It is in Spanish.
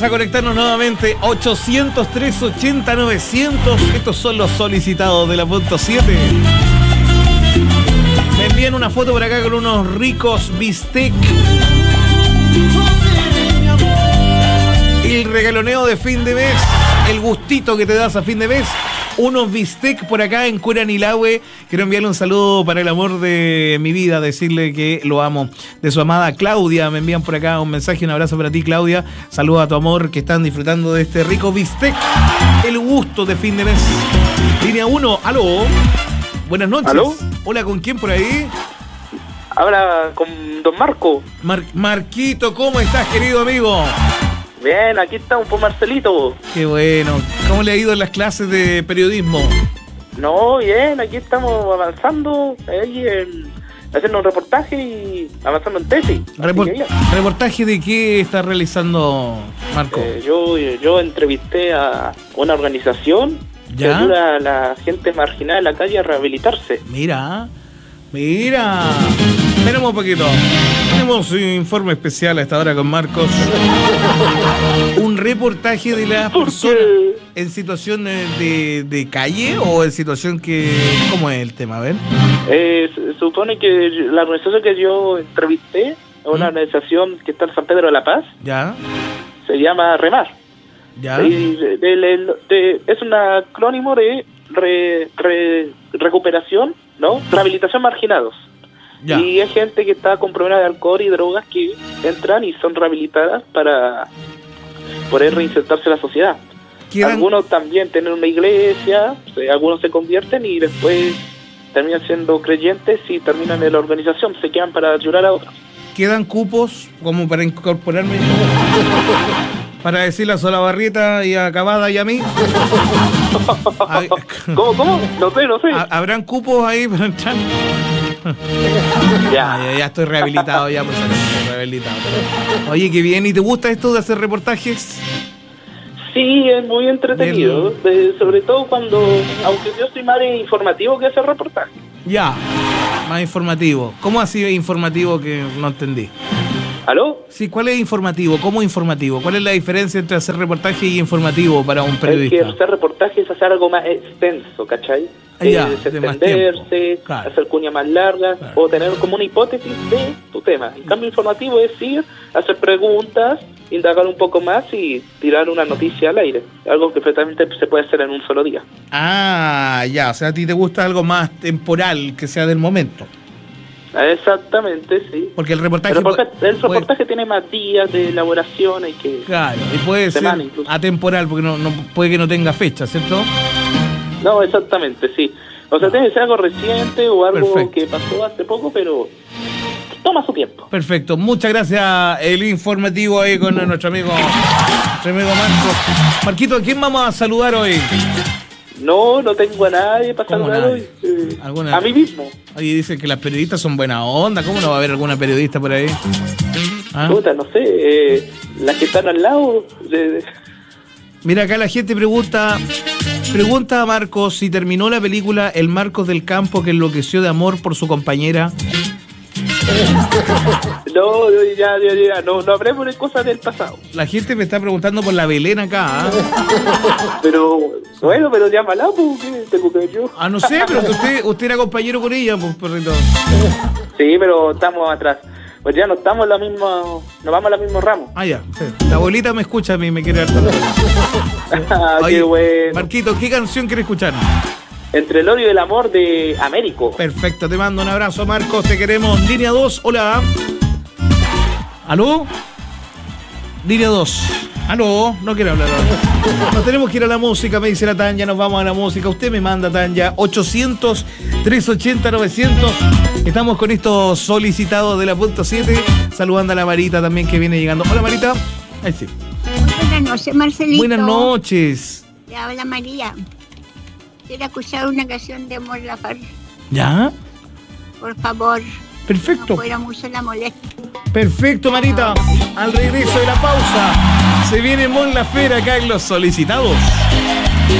a conectarnos nuevamente. 803-80-900. Estos son los solicitados de la punto 7. Me envían una foto por acá con unos ricos bistec. El regaloneo de fin de mes. El gustito que te das a fin de mes. Unos bistec por acá en Curanilahue. Quiero enviarle un saludo para el amor de mi vida, decirle que lo amo. De su amada Claudia, me envían por acá un mensaje, un abrazo para ti, Claudia. Saludos a tu amor, que están disfrutando de este rico bistec. El gusto de fin de mes. Línea 1, aló. Buenas noches. ¿Aló? Hola, ¿con quién por ahí? Habla con don Marco. Marquito, ¿cómo estás, querido amigo? Bien, aquí estamos por Marcelito. Qué bueno. ¿Cómo le ha ido en las clases de periodismo? No, bien, aquí estamos avanzando ahí haciendo un reportaje y avanzando en tesis. ¿Reportaje de qué está realizando, Marco? Yo entrevisté a una organización que ayuda a la gente marginada de la calle a rehabilitarse. Mira. Esperemos un poquito. Tenemos un informe especial a esta hora con Marcos. Un reportaje de las personas en situación de calle o en situación que... ¿Cómo es el tema? A ver. Se supone que la organización que yo entrevisté es una organización que está en San Pedro de la Paz. Ya. Se llama REMAR. Ya. Es un acrónimo de recuperación, ¿no? Rehabilitación marginados. Ya. Y hay gente que está con problemas de alcohol y drogas que entran y son rehabilitadas para poder reinsertarse en la sociedad. Algunos también tienen una iglesia, algunos se convierten y después terminan siendo creyentes y terminan en la organización, se quedan para ayudar a otros. ¿Quedan cupos como para incorporarme? Para decirle a Solabarrieta y a Cavada y a mí. ¿Cómo? No sé. ¿Habrán cupos ahí para entrar? Ya estoy rehabilitado, ya pues estoy rehabilitado. Oye, qué bien. ¿Y te gusta esto de hacer reportajes? Sí, es muy entretenido. Sobre todo cuando, aunque yo soy más informativo que hacer reportajes. Ya, más informativo. ¿Cómo ha sido informativo que no entendí? ¿Aló? Sí, ¿cuál es informativo? ¿Cómo informativo? ¿Cuál es la diferencia entre hacer reportaje y informativo para un periodista? Es que hacer reportaje es hacer algo más extenso, ¿cachai? Extenderse, claro. Hacer cuñas más largas, claro. O tener como una hipótesis de tu tema. En cambio, informativo es ir, hacer preguntas, indagar un poco más y tirar una noticia al aire. Algo que perfectamente se puede hacer en un solo día. Ah, ya. O sea, a ti te gusta algo más temporal, que sea del momento. Exactamente, sí. Porque el reportaje... El reportaje tiene más días de elaboración y que... Claro, y puede ser incluso atemporal, porque no puede que no tenga fecha, ¿cierto? No, exactamente, sí. O sea, tiene que ser algo reciente o algo que pasó hace poco, pero toma su tiempo. Perfecto, muchas gracias. El informativo ahí con nuestro amigo Marco. Marquito, ¿a quién vamos a saludar hoy? No tengo a nadie para saludar hoy. A mí mismo. Oye, dicen que las periodistas son buena onda. ¿Cómo no va a haber alguna periodista por ahí? Puta, no sé. Las que están al lado. Mira, acá la gente pregunta a Marcos si terminó la película El Marcos del Campo que enloqueció de amor por su compañera. No, ya. No hablemos de cosas del pasado. La gente me está preguntando por la Belén acá. Pero, bueno, llámala, porque tengo que ver yo. No sé, pero usted era compañero con ella, pues, perrito. Sí, pero estamos atrás. Pues ya no estamos en la misma, no vamos a la misma ramo. Ya, sí. La abuelita me escucha a mí, me quiere dar todo. Qué bueno. Marquito, ¿qué canción quieres escuchar? Entre el odio y el amor de Américo. Perfecto, te mando un abrazo, Marcos, te queremos. Línea 2, hola. ¿Aló? Línea 2. ¿Aló? No quiero hablar ahora. Nos tenemos que ir a la música, me dice la Tanya, nos vamos a la música. Usted me manda, Tanya, 800-380-900. Estamos con estos solicitados de la punto 7. Saludando a la Marita también que viene llegando. Hola, Marita. Ahí sí. Buenas noches, Marcelito. Buenas noches. Te habla María. Quiero escuchar una canción de Mon Laferte. ¿Ya? Por favor. Perfecto. No fuera mucho la molestia. Perfecto, Marita. Al regreso de la pausa, se viene Mon Laferte acá en Los Solicitados.